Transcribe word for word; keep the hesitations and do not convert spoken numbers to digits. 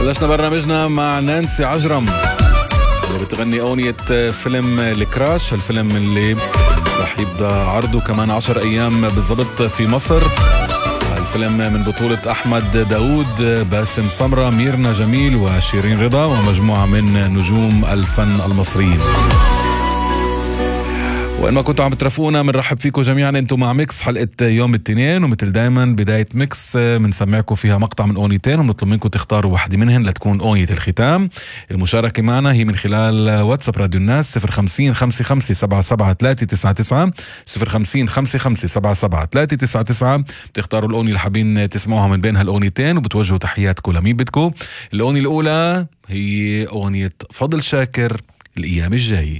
بلشنا برنامجنا مع نانسي عجرم اللي بتغني أغنية فيلم الكراش، الفيلم اللي رح يبدأ عرضه كمان عشر أيام بالضبط في مصر. الفيلم من بطولة أحمد داود، باسم سمرة، ميرنا جميل وشيرين رضا ومجموعة من نجوم الفن المصريين. وإن ما كنتوا عم بترافقونا بنرحب فيكم جميعا. انتم مع ميكس حلقة يوم الاثنين، ومثل دايما بداية ميكس بنسمعكم فيها مقطع من أغنيتين وبنطلب منكم تختاروا واحدة منهن لتكون أغنية الختام. المشاركة معنا هي من خلال واتساب راديو الناس صفر خمسين خمسة خمسة سبعة سبعة ثلاثة تسعة تسعة صفر خمسين خمسة خمسة سبعة سبعة ثلاثة تسعة تسعة. بتختاروا الأغنية اللي حابين تسمعوها من بين هالأغنيتين وبتوجهوا تحياتكم لمين بدكم. الأغنية الأولى هي أغنية فضل شاكر الأيام الجاي.